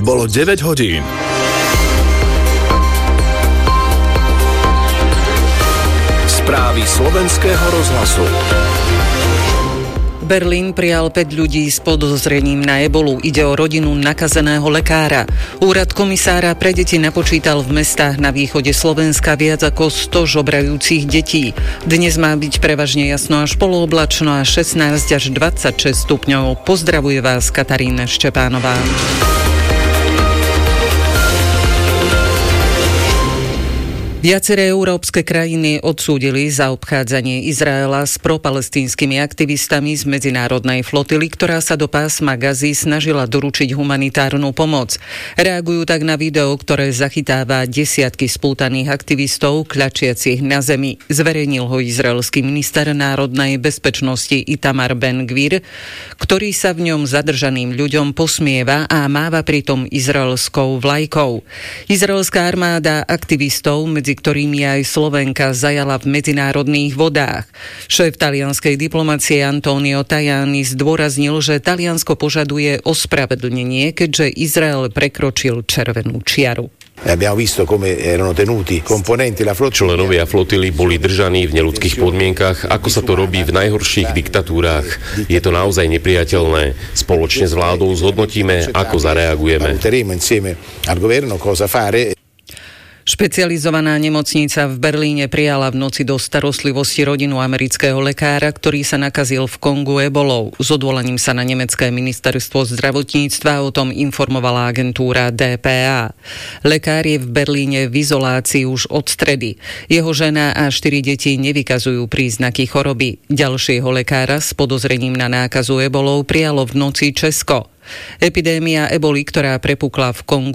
Bolo 9 hodín. Správy slovenského rozhlasu. Berlín prijal 5 ľudí s podozrením na ebolu. Ide o rodinu nakazeného lekára. Úrad komisára pre deti napočítal v mestách na východe Slovenska viac ako 100 žobrajúcich detí. Dnes má byť prevažne jasno až polooblačno a 16 až 26 stupňov. Pozdravuje vás Katarína Štepánová. Viaceré európske krajiny odsúdili zaobchádzanie Izraela s propalestínskymi aktivistami z medzinárodnej flotily, ktorá sa do pásma Gazy snažila doručiť humanitárnu pomoc. Reagujú tak na video, ktoré zachytáva desiatky spútaných aktivistov kľačiacich na zemi. Zverejnil ho izraelský minister národnej bezpečnosti Itamar Ben-Gvir, ktorý sa v ňom zadržaným ľuďom posmieva a máva pritom izraelskou vlajkou. Izraelská armáda aktivistov, medzi ktorými aj Slovenka, zajala v medzinárodných vodách. Šéf talianskej diplomacie Antonio Tajani zdôraznil, že Taliansko požaduje ospravedlnenie, keďže Izrael prekročil červenú čiaru. Členovia flotily boli držaní v neľudských podmienkach, ako sa to robí v najhorších diktatúrách. Je to naozaj nepriateľné. Spoločne s vládou zhodnotíme, ako zareagujeme. Špecializovaná nemocnica v Berlíne prijala v noci do starostlivosti rodinu amerického lekára, ktorý sa nakazil v Kongu ebolou. S odvolaním sa na nemecké ministerstvo zdravotníctva o tom informovala agentúra DPA. Lekár je v Berlíne v izolácii už od stredy. Jeho žena a 4 deti nevykazujú príznaky choroby. Ďalšieho lekára s podozrením na nákazu ebolou prijalo v noci Česko. Epidémia eboli, ktorá prepukla v Kongu